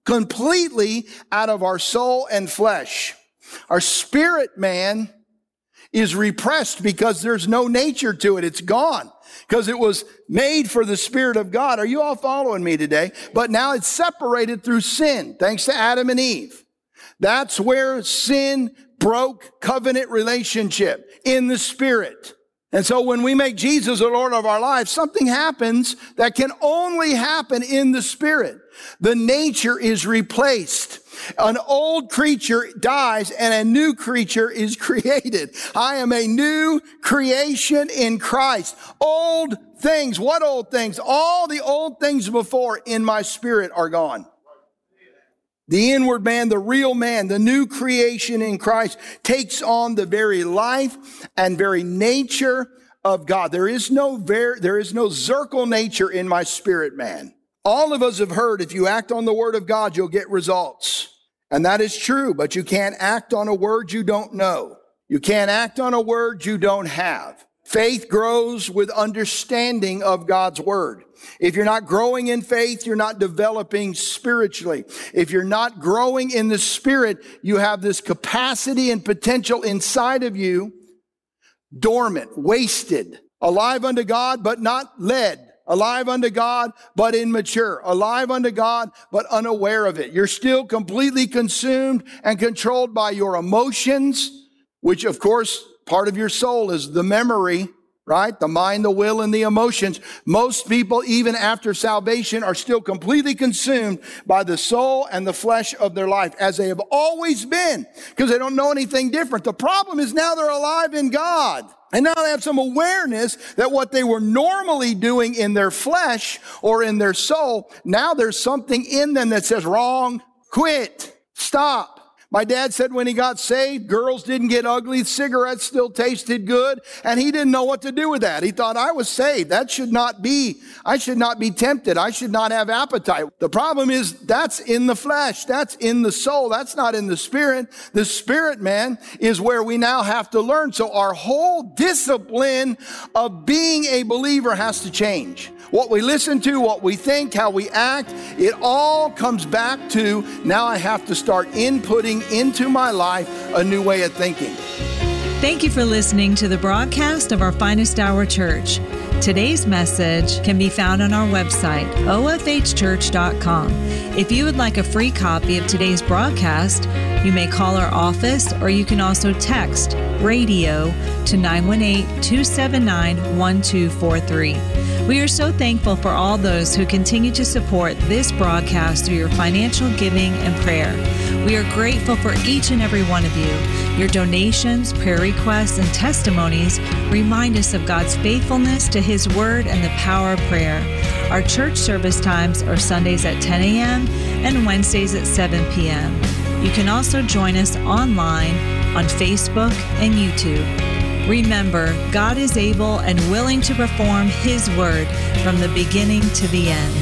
completely out of our soul and flesh. Our spirit man is repressed because there's no nature to it. It's gone because it was made for the Spirit of God. Are you all following me today? But now it's separated through sin, thanks to Adam and Eve. That's where sin broke covenant relationship, in the spirit. And so when we make Jesus the Lord of our lives, something happens that can only happen in the spirit. The nature is replaced. An old creature dies and a new creature is created. I am a new creation in Christ. Old things. What old things? All the old things before in my spirit are gone. The inward man, the real man, the new creation in Christ takes on the very life and very nature of God. There is no Zirkel nature in my spirit man. All of us have heard if you act on the word of God, you'll get results. And that is true, but you can't act on a word you don't know. You can't act on a word you don't have. Faith grows with understanding of God's word. If you're not growing in faith, you're not developing spiritually. If you're not growing in the spirit, you have this capacity and potential inside of you, dormant, wasted, alive unto God, but not led. Alive unto God, but immature. Alive unto God, but unaware of it. You're still completely consumed and controlled by your emotions, which of course, part of your soul is the memory, right? The mind, the will, and the emotions. Most people, even after salvation, are still completely consumed by the soul and the flesh of their life, as they have always been, because they don't know anything different. The problem is now they're alive in God. And now they have some awareness that what they were normally doing in their flesh or in their soul, now there's something in them that says, wrong, quit, stop. My dad said when he got saved, girls didn't get ugly, cigarettes still tasted good, and he didn't know what to do with that. He thought, I was saved. I should not be tempted. I should not have appetite. The problem is that's in the flesh. That's in the soul. That's not in the spirit. The spirit, man, is where we now have to learn. So our whole discipline of being a believer has to change. What we listen to, what we think, how we act, it all comes back to now I have to start inputting into my life a new way of thinking. Thank you for listening to the broadcast of our Finest Hour Church. Today's message can be found on our website, ofhchurch.com. If you would like a free copy of today's broadcast, you may call our office or you can also text radio to 918-279-1243. We are so thankful for all those who continue to support this broadcast through your financial giving and prayer. We are grateful for each and every one of you. Your donations, prayer requests, and testimonies remind us of God's faithfulness to His Word and the power of prayer. Our church service times are Sundays at 10 a.m. and Wednesdays at 7 p.m. You can also join us online on Facebook and YouTube. Remember, God is able and willing to perform His Word from the beginning to the end.